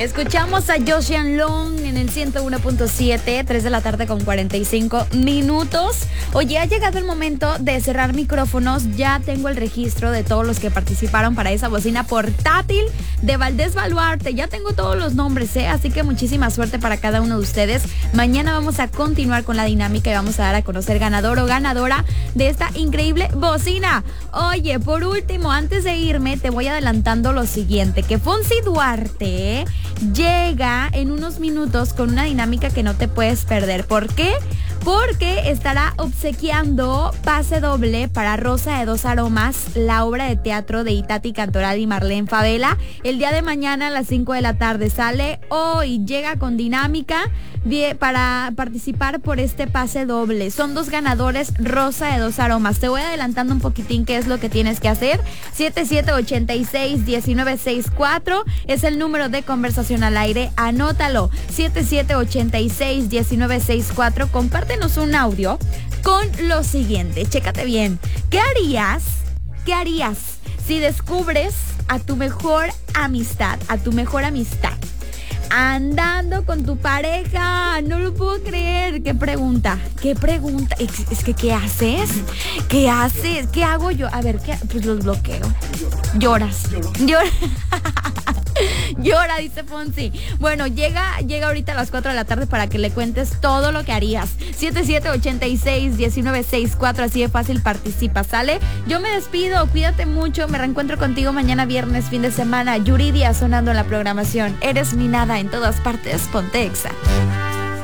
Escuchamos a Joseon Long en el 101.7, 3 de la tarde con 45 minutos. Oye, ha llegado el momento de cerrar micrófonos. Ya tengo el registro de todos los que participaron para esa bocina portátil de Valdés Baluarte. Ya tengo todos los nombres, así que muchísima suerte para cada uno de ustedes. Mañana vamos a continuar con la dinámica y vamos a dar a conocer ganador o ganadora de esta increíble bocina. Oye, por último, antes de irme, te voy adelantando lo siguiente, que Fonsi Duarte llega en unos minutos con una dinámica que no te puedes perder. ¿Por qué? Porque estará obsequiando pase doble para Rosa de Dos Aromas, la obra de teatro de Itati Cantoral y Marlene Favela. El día de mañana a las 5 de la tarde sale hoy, llega con dinámica para participar por este pase doble. Son dos ganadores, Rosa de Dos Aromas. Te voy adelantando un poquitín qué es lo que tienes que hacer. 7786-1964 es el número de conversación al aire. Anótalo, 7786-1964. Compártenos un audio con lo siguiente. Chécate bien. ¿Qué harías si descubres a tu mejor amistad, andando con tu pareja? No lo puedo creer. ¿Qué pregunta? Es que ¿qué haces? ¿Qué hago yo? A ver, pues los bloqueo. Lloras. Llora, dice Fonsi. Bueno, llega ahorita a las 4 de la tarde para que le cuentes todo lo que harías. 7786-1964, así de fácil participa, ¿sale? Yo me despido, cuídate mucho, me reencuentro contigo mañana viernes, fin de semana. Yuridia sonando en la programación. Eres mi nada en todas partes, ponte Exa.